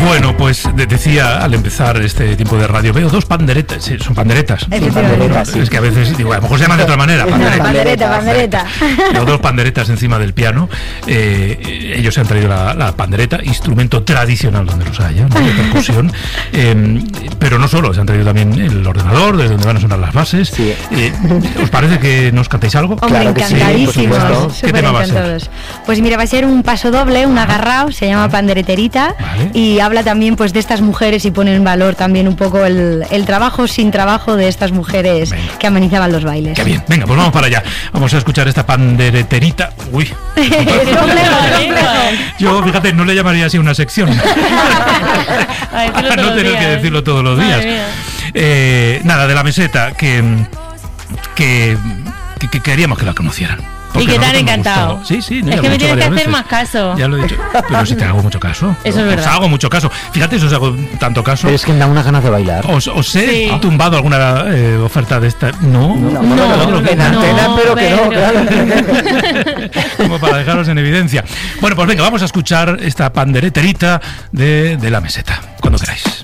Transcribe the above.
Bueno, pues decía al empezar este tiempo de radio, veo dos panderetas, sí, son panderetas. Sí. Es que a veces digo, a lo mejor se llaman de otra manera, Pandereta. Veo dos panderetas encima del piano. Ellos se han traído la pandereta, instrumento tradicional donde los haya, ¿no? De percusión. Pero no solo, se han traído también el ordenador, desde donde van a sonar las bases. Sí. ¿Os parece que nos cantéis algo? Hombre, claro que encantadísimos. ¿Qué tema va a ser? Pues mira, va a ser un paso doble, un agarrao, se llama Pandereterita, Vale. y habla también pues de estas mujeres y pone en valor también un poco el trabajo sin trabajo de estas mujeres que amenizaban los bailes. Qué bien, venga, pues vamos para allá. Vamos a escuchar esta pandereterita. Uy. Yo, fíjate, no le llamaría así una sección. Para no tener que decirlo todos los días. Nada, de la meseta, que queríamos que la conocieran. Y que te han encantado. Sí, es que me tienes que hacer más caso. Ya lo he dicho. Pero si te hago mucho caso. Eso es verdad. Os hago mucho caso. Fíjate, si os hago tanto caso. Pero es que me da unas ganas de bailar. ¿Os he tumbado alguna oferta de esta? No. En antena, pero que no, claro. Como para dejaros en evidencia. Bueno, pues venga, vamos a escuchar esta pandereterita de la meseta. Cuando queráis.